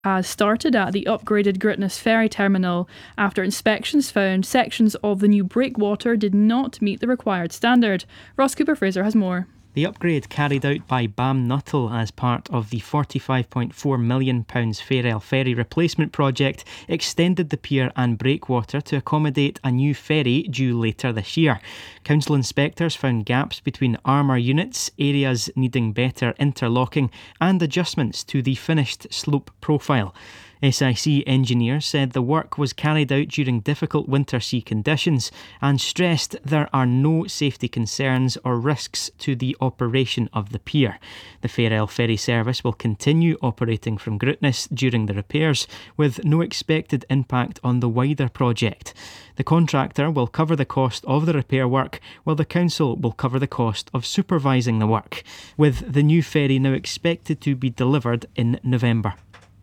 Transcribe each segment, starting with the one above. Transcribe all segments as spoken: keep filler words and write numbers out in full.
has started at the upgraded Gritness Ferry Terminal after inspections found sections of the new breakwater did not meet the required standard. Ross Cooper-Fraser has more. The upgrade carried out by B A M Nuttall as part of the forty-five point four million pounds Fairell Ferry replacement project extended the pier and breakwater to accommodate a new ferry due later this year. Council inspectors found gaps between armour units, areas needing better interlocking and adjustments to the finished slope profile. S I C engineers said the work was carried out during difficult winter sea conditions and stressed there are no safety concerns or risks to the operation of the pier. The Fairell ferry service will continue operating from Gritness during the repairs, with no expected impact on the wider project. The contractor will cover the cost of the repair work, while the council will cover the cost of supervising the work, with the new ferry now expected to be delivered in November.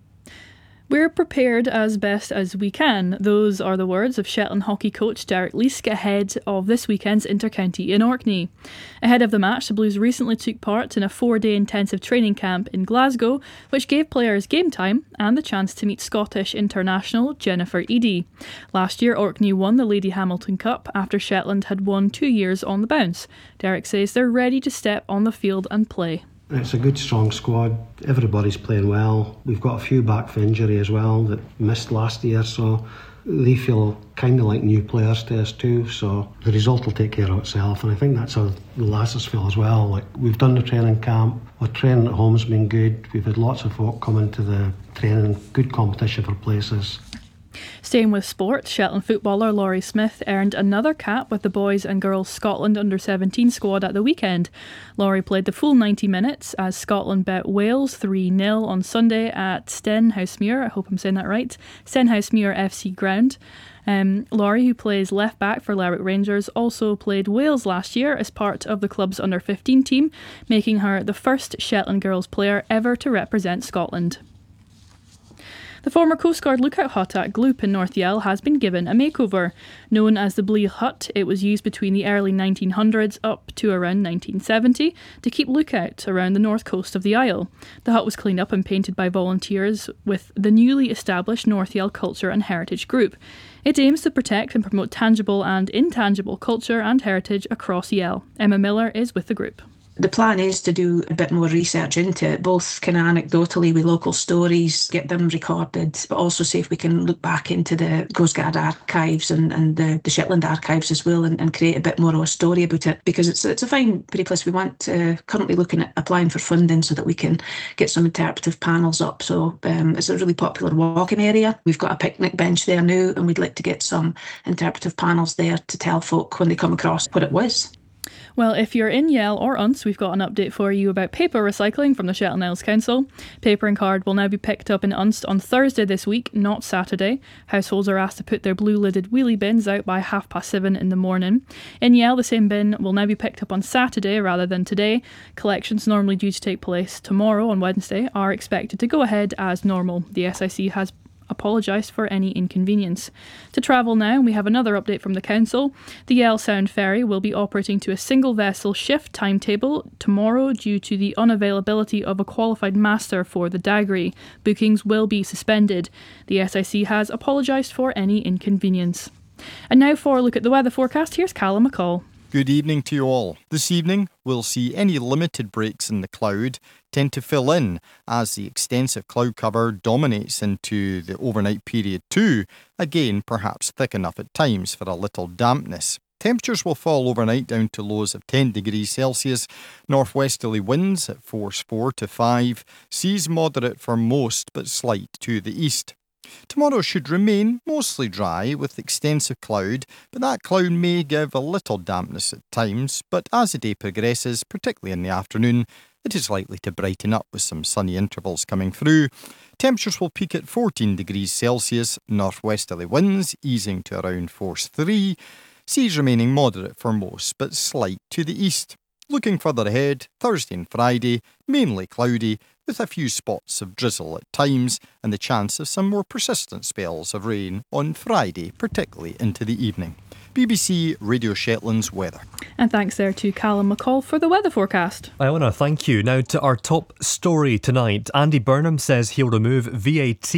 We're prepared as best as we can. Those are the words of Shetland hockey coach Derek Leask ahead of this weekend's intercounty in Orkney. Ahead of the match, the Blues recently took part in a four-day intensive training camp in Glasgow, which gave players game time and the chance to meet Scottish international Jennifer Eadie. Last year, Orkney won the Lady Hamilton Cup after Shetland had won two years on the bounce. Derek says they're ready to step on the field and play. It's a good, strong squad. Everybody's playing well. We've got a few back for injury as well that missed last year, so they feel kind of like new players to us too. So the result will take care of itself, and I think that's how the lasses feel as well. Like, we've done the training camp. Our training at home's been good. We've had lots of folk coming to the training. Good competition for places. Staying with sport, Shetland footballer Laurie Smith earned another cap with the boys and girls Scotland under seventeen squad at the weekend. Laurie played the full ninety minutes as Scotland bet Wales three nil on Sunday at Stenhousemuir, I hope I'm saying that right, Stenhousemuir F C ground. Um, Laurie, who plays left back for Lerwick Rangers, also played Wales last year as part of the club's under fifteen team, making her the first Shetland girls player ever to represent Scotland. The former Coast Guard lookout hut at Gloop in North Yell has been given a makeover. Known as the Blee Hut, it was used between the early nineteen hundreds up to around nineteen seventy to keep lookout around the north coast of the Isle. The hut was cleaned up and painted by volunteers with the newly established North Yell Culture and Heritage Group. It aims to protect and promote tangible and intangible culture and heritage across Yell. Emma Miller is with the group. The plan is to do a bit more research into it, both kind of anecdotally with local stories, get them recorded, but also see if we can look back into the Coast Guard archives and, and the, the Shetland archives as well, and, and create a bit more of a story about it, because it's it's a fine, pretty place. We want uh, currently looking at applying for funding so that we can get some interpretive panels up. So um, it's a really popular walking area. We've got a picnic bench there now, and we'd like to get some interpretive panels there to tell folk when they come across what it was. Well, if you're in Yell or Unst, we've got an update for you about paper recycling from the Shetland Isles Council. Paper and card will now be picked up in Unst on Thursday this week, not Saturday. Households are asked to put their blue-lidded wheelie bins out by half past seven in the morning. In Yell, the same bin will now be picked up on Saturday rather than today. Collections normally due to take place tomorrow on Wednesday are expected to go ahead as normal. The S I C has apologised for any inconvenience. To travel now, we have another update from the council. The Yell Sound Ferry will be operating to a single vessel shift timetable tomorrow due to the unavailability of a qualified master for the Daggery. Bookings will be suspended. The S I C has apologised for any inconvenience. And now for a look at the weather forecast, here's Callum McCall. Good evening to you all. This evening, we'll see any limited breaks in the cloud tend to fill in as the extensive cloud cover dominates into the overnight period too, again perhaps thick enough at times for a little dampness. Temperatures will fall overnight down to lows of ten degrees Celsius, northwesterly winds at force four to five, seas moderate for most but slight to the east. Tomorrow should remain mostly dry with extensive cloud, but that cloud may give a little dampness at times, but as the day progresses, particularly in the afternoon, it is likely to brighten up with some sunny intervals coming through. Temperatures will peak at fourteen degrees Celsius, northwesterly winds easing to around force three, seas remaining moderate for most but slight to the east. Looking further ahead, Thursday and Friday, mainly cloudy, with a few spots of drizzle at times and the chance of some more persistent spells of rain on Friday, particularly into the evening. B B C Radio Shetland's weather. And thanks there to Callum McCall for the weather forecast. Iona, thank you. Now to our top story tonight. Andy Burnham says he'll remove V A T